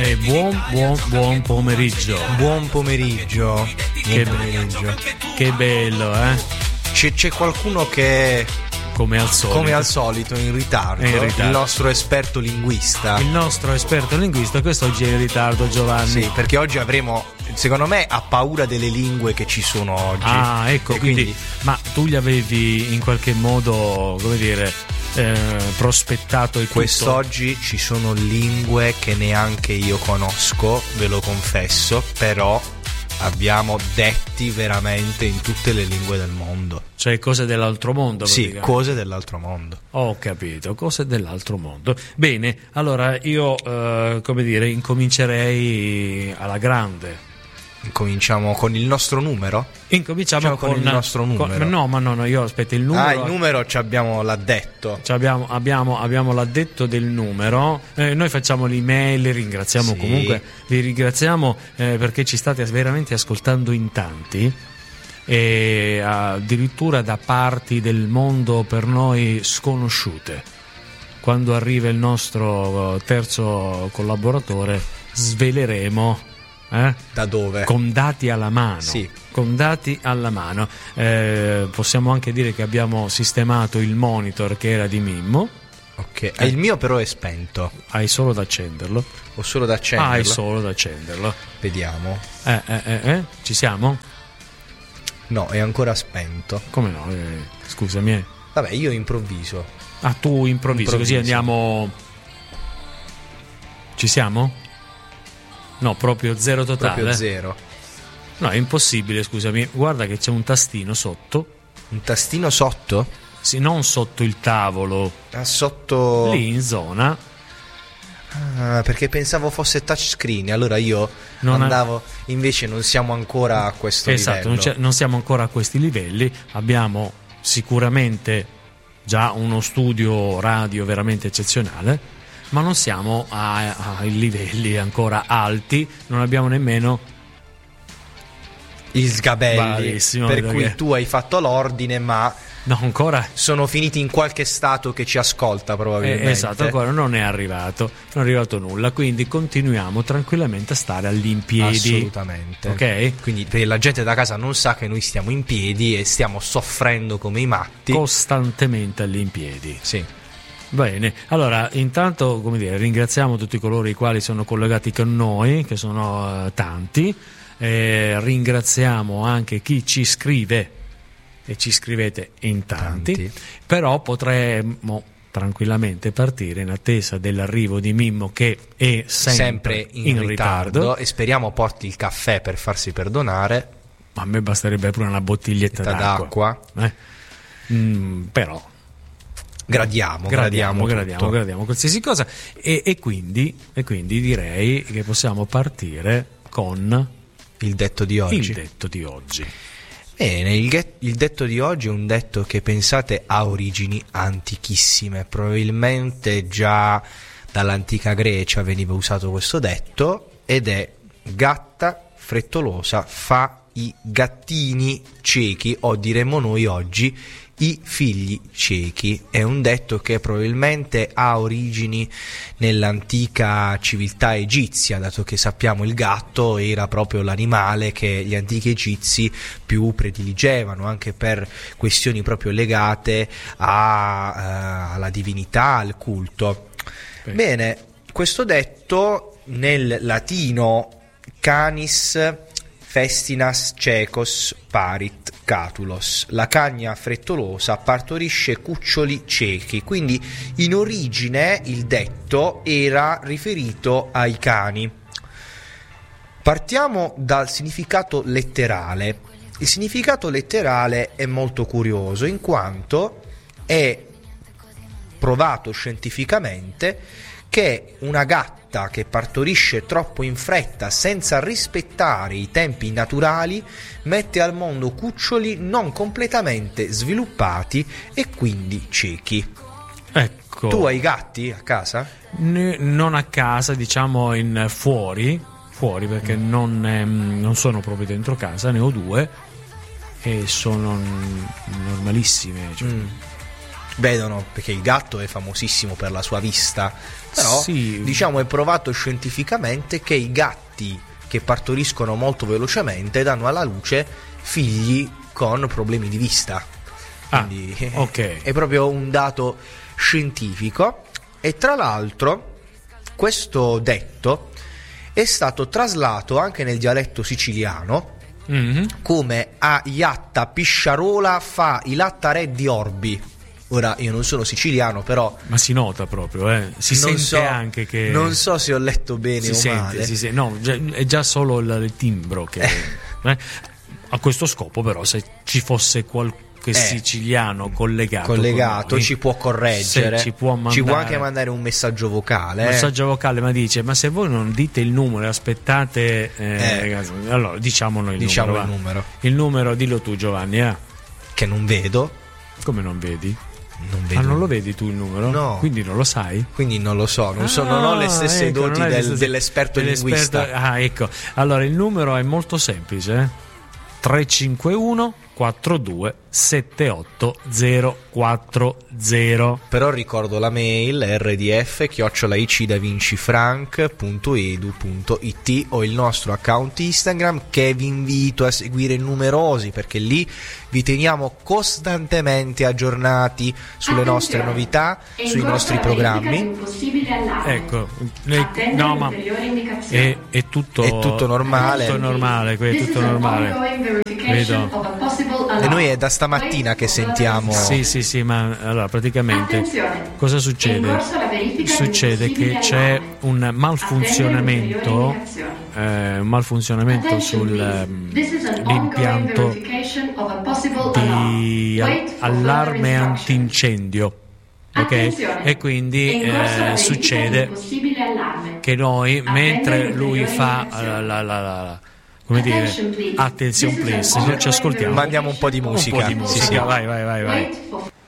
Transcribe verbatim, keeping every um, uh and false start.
E buon buon buon pomeriggio. Buon pomeriggio. Che, buon pomeriggio. Che bello, eh? C'è, c'è qualcuno che come al solito, come al solito in ritardo, in ritardo. Il nostro esperto linguista. Il nostro esperto linguista quest'oggi è in ritardo, Giovanni. Sì, perché oggi avremo, secondo me, ha paura delle lingue che ci sono oggi. Ah, ecco, quindi, quindi ma tu gli avevi in qualche modo, come dire, eh, prospettato il quest'oggi ci sono lingue che neanche io conosco, ve lo confesso, però abbiamo detti veramente in tutte le lingue del mondo. Cioè cose dell'altro mondo? Sì, cose dell'altro mondo. Ho capito, cose dell'altro mondo. Bene, allora io, eh, come dire, incomincerei alla grande. Incominciamo con il nostro numero? Incominciamo con, con il nostro numero. Con, no, ma no, no, io aspetta il numero. Ah, il numero ci abbiamo l'addetto. Ci abbiamo, abbiamo, abbiamo l'addetto del numero. Eh, noi facciamo l'email, ringraziamo sì. comunque, vi ringraziamo eh, perché ci state veramente ascoltando in tanti. E addirittura da parti del mondo per noi sconosciute. Quando arriva il nostro terzo collaboratore sveleremo. Eh? Da dove? Con dati alla mano. Sì. Con dati alla mano. Eh, possiamo anche dire che abbiamo sistemato il monitor che era di Mimmo. Ok. Eh. Il mio però è spento. Hai solo da accenderlo. Ho solo da accenderlo. Ah, hai solo da accenderlo. Vediamo. Eh, eh, eh, eh? Ci siamo? No, è ancora spento. Come no? Eh, scusami. Eh. Vabbè, io improvviso. Ah, tu improvvisi, improvviso. Così andiamo. Ci siamo? No, proprio zero totale. Proprio zero. No, è impossibile, scusami. Guarda che c'è un tastino sotto. Un tastino sotto? Sì, non sotto il tavolo. Ah, sotto. Lì in zona. Ah, perché pensavo fosse touchscreen. Allora io non andavo. Ha... Invece non siamo ancora a questo esatto, livello. Esatto, non, non siamo ancora a questi livelli. Abbiamo sicuramente già uno studio radio veramente eccezionale. Ma non siamo a, ai livelli ancora alti, non abbiamo nemmeno gli sgabelli. Bravissimo, per cui che... tu hai fatto l'ordine, ma no, ancora sono finiti in qualche stato che ci ascolta probabilmente. Eh, esatto, ancora non è arrivato, non è arrivato nulla, quindi continuiamo tranquillamente a stare all'impiedi. Assolutamente. Ok? Quindi per la gente da casa non sa che noi stiamo in piedi e stiamo soffrendo come i matti. Costantemente all'impiedi. Sì. Bene, allora intanto, come dire, ringraziamo tutti coloro i quali sono collegati con noi, che sono uh, tanti, eh, ringraziamo anche chi ci scrive, e ci scrivete in tanti, tanti. Però potremmo tranquillamente partire in attesa dell'arrivo di Mimmo, che è sempre, sempre in, in ritardo, ritardo, e speriamo porti il caffè per farsi perdonare. Ma a me basterebbe pure una bottiglietta d'acqua, d'acqua. Eh? Mm, però Gradiamo, gradiamo, gradiamo, gradiamo, gradiamo qualsiasi cosa e, e, quindi, e quindi direi che possiamo partire con il detto di oggi. Il detto di oggi. Bene, il, get, il detto di oggi è un detto che pensate ha origini antichissime, probabilmente già dall'antica Grecia veniva usato questo detto, ed è: gatta frettolosa fa i gattini ciechi, o diremmo noi oggi i figli ciechi. È un detto che probabilmente ha origini nell'antica civiltà egizia, dato che sappiamo il gatto era proprio l'animale che gli antichi egizi più prediligevano, anche per questioni proprio legate a, uh, alla divinità, al culto. Beh. Bene, questo detto nel latino canis festinas cecos parit catulos, la cagna frettolosa partorisce cuccioli ciechi. Quindi in origine il detto era riferito ai cani. Partiamo dal significato letterale. Il significato letterale è molto curioso, in quanto è provato scientificamente che una gatta che partorisce troppo in fretta senza rispettare i tempi naturali mette al mondo cuccioli non completamente sviluppati e quindi ciechi. Ecco. Tu hai gatti a casa? N- non a casa, diciamo in fuori, fuori perché mm. non, ehm, non sono proprio dentro casa, ne ho due e sono n- normalissime, cioè, mm. vedono, perché il gatto è famosissimo per la sua vista, però sì, diciamo è provato scientificamente che i gatti che partoriscono molto velocemente danno alla luce figli con problemi di vista. Quindi ah, okay. è proprio un dato scientifico. E tra l'altro questo detto è stato traslato anche nel dialetto siciliano, mm-hmm. come a iatta pisciarola fa i lattare di orbi. Ora io non sono siciliano, però ma si nota proprio, eh. si non sente so, anche che non so se ho letto bene si o sente, male. Si sente, no, già, è già solo il, il timbro che eh. a questo scopo, però, se ci fosse qualche eh, siciliano collegato, collegato con noi, ci può correggere, ci può, mandare, ci può anche mandare un messaggio vocale. Un eh. messaggio vocale, ma dice: ma se voi non dite il numero, aspettate, eh, eh. allora diciamo noi il diciamo numero. Il numero. Il numero, dillo tu, Giovanni. Eh. Che non vedo. Come non vedi? Non vedo. Ah, non lo vedi tu il numero? No. Quindi non lo sai? Quindi non lo so, non, ah, so, non ho le stesse ecco, doti del, stesse, dell'esperto linguista. Ah, ecco. Allora il numero è molto semplice, eh? tre cinque uno quattro due sette otto zero quattro zero. Però ricordo la mail r d f chiocciola i c da vinci frank punto e d u punto i t o il nostro account Instagram, che vi invito a seguire numerosi, perché lì vi teniamo costantemente aggiornati sulle nostre novità, sui nostri programmi. Ecco, no, ma è, è tutto è tutto normale. È tutto normale, è tutto normale. Vedo. E noi è da stamattina che sentiamo. Sì, sì, sì, ma allora praticamente Attenzione. cosa succede? Succede che c'è un malfunzionamento, eh, un malfunzionamento sull'impianto di allarme antincendio. Ok? E quindi eh, succede che noi, mentre lui fa la, la, la, la come dire, attenzione please, noi ci ascoltiamo, mandiamo un po' di musica, un po' di musica. Sì, sì. Vai, vai, vai, vai.